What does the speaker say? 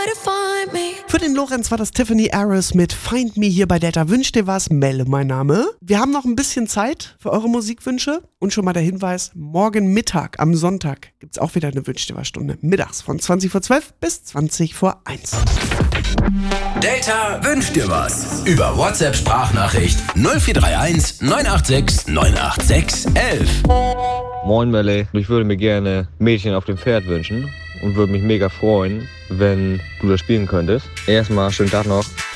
Für den Lorenz war das Tiffany Aris mit Find Me hier bei Delta. Wünsch dir was, Melle mein Name. Wir haben noch ein bisschen Zeit für eure Musikwünsche. Und schon mal der Hinweis, morgen Mittag, am Sonntag, gibt's auch wieder eine Wünsch dir was Stunde. Mittags von 20:12 bis 20:01. Delta wünscht dir was. Über WhatsApp-Sprachnachricht 0431 986 986 11. Moin Melle, ich würde mir gerne Mädchen auf dem Pferd wünschen und würde mich mega freuen, wenn du das spielen könntest. Erstmal schönen Tag noch.